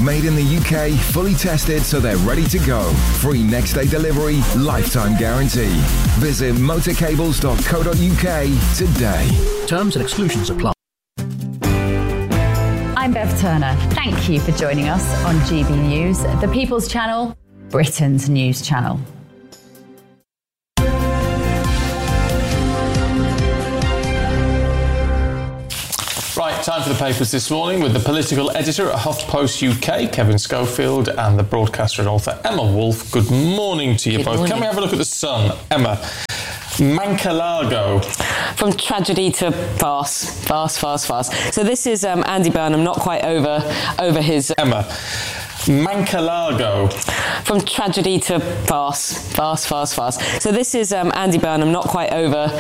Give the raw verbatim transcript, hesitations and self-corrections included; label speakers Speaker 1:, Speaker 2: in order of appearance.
Speaker 1: Made in the U K, fully tested so they're ready to go. Free next day delivery, lifetime guarantee. Visit motorcables dot co dot uk today.
Speaker 2: Terms and exclusions apply.
Speaker 3: I'm Bev Turner. Thank you for joining us on G B News, the People's Channel, Britain's news channel.
Speaker 4: Right, time for the papers this morning with the political editor at HuffPost U K, Kevin Schofield, and the broadcaster and author, Emma Wolfe. Good morning to you
Speaker 5: Good
Speaker 4: both.
Speaker 5: morning.
Speaker 4: Can we have a look at the Sun? Emma, Mancalago.
Speaker 5: From tragedy to farce, farce, farce, farce. So this is um, Andy Burnham, not quite over over his...
Speaker 4: Emma, Mancalago.
Speaker 5: From tragedy to farce, farce, farce, farce. So this is um, Andy Burnham, not quite over